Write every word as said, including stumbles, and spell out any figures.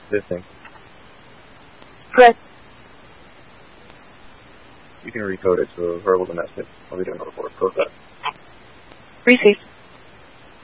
this thing. Press. You can recode it to verbal domestic. I'll be doing it before. Code that. Receive.